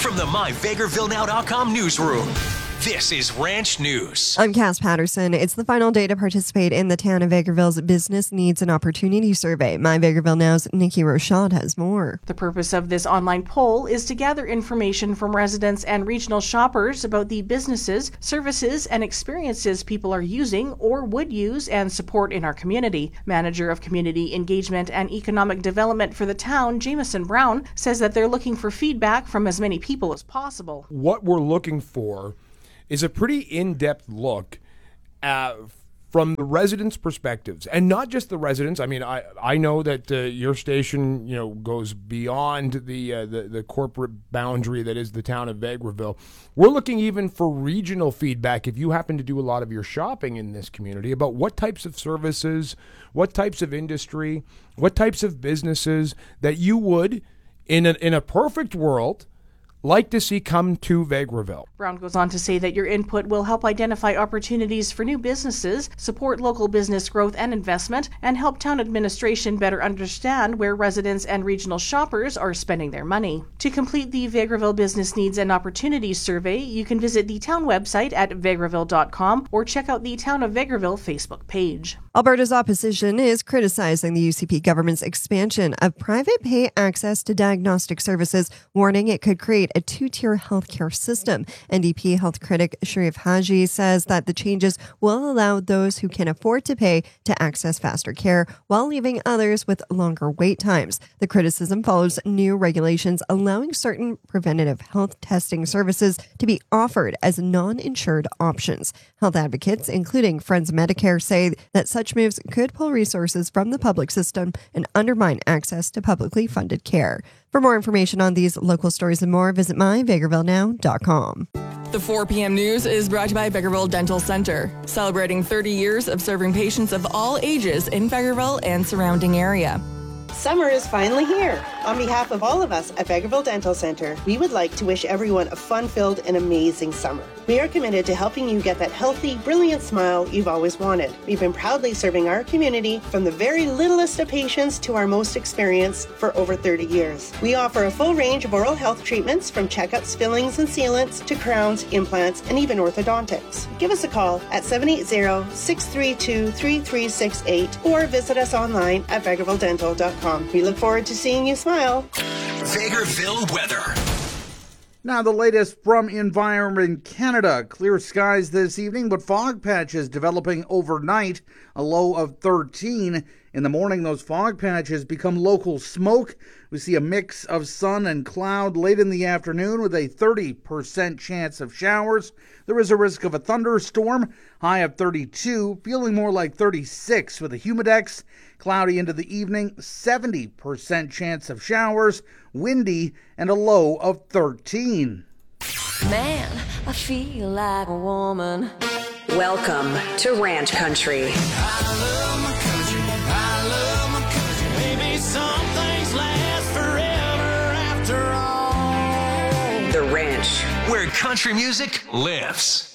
from the MyVegrevilleNow.com newsroom. This is Ranch News. I'm Cass Patterson. It's the final day to participate in the town of Vegreville's Business Needs and Opportunity Survey. My Vegreville Now's Nikki Rochade has more. The purpose of this online poll is to gather information from residents and regional shoppers about the businesses, services, and experiences people are using or would use and support in our community. Manager of Community Engagement and Economic Development for the town, Jameson Brown, says that they're looking for feedback from as many people as possible. What we're looking for is a pretty in-depth look from the residents' perspectives, and not just the residents. I mean, I know that your station, goes beyond the corporate boundary that is the town of Vegreville. We're looking even for regional feedback if you happen to do a lot of your shopping in this community about what types of services, what types of industry, what types of businesses that you would, in a perfect world, like to see come to Vegreville. Brown goes on to say that your input will help identify opportunities for new businesses, support local business growth and investment, and help town administration better understand where residents and regional shoppers are spending their money. To complete the Vegreville Business Needs and Opportunities Survey, you can visit the town website at vegreville.com or check out the Town of Vegreville Facebook page. Alberta's opposition is criticizing the UCP government's expansion of private pay access to diagnostic services, warning it could create a two-tier healthcare system. NDP health critic Sharif Haji says that the changes will allow those who can afford to pay to access faster care while leaving others with longer wait times. The criticism follows new regulations allowing certain preventative health testing services to be offered as non-insured options. Health advocates, including Friends Medicare, say that such moves could pull resources from the public system and undermine access to publicly funded care. For more information on these local stories and more, visit myvegrevillenow.com. The 4 p.m. news is brought to you by Vegreville Dental Center, celebrating 30 years of serving patients of all ages in Vegreville and surrounding area. Summer is finally here. On behalf of all of us at Vegreville Dental Center, we would like to wish everyone a fun-filled and amazing summer. We are committed to helping you get that healthy, brilliant smile you've always wanted. We've been proudly serving our community from the very littlest of patients to our most experienced for over 30 years. We offer a full range of oral health treatments from checkups, fillings, and sealants to crowns, implants, and even orthodontics. Give us a call at 780-632-3368 or visit us online at vegrevilledental.com. We look forward to seeing you smile. Vegreville weather. Now the latest from Environment Canada. Clear skies this evening, but fog patches developing overnight, a low of 13. In the morning, those fog patches become local smoke. We see a mix of sun and cloud late in the afternoon with a 30% chance of showers. There is a risk of a thunderstorm, high of 32, feeling more like 36 with a humidex. Cloudy into the evening, 70% chance of showers, windy, and a low of 13. Man, I feel like a woman. Welcome to Ranch Country. I love my country. I love my country. Maybe some things last forever after all. The Ranch, where country music lives.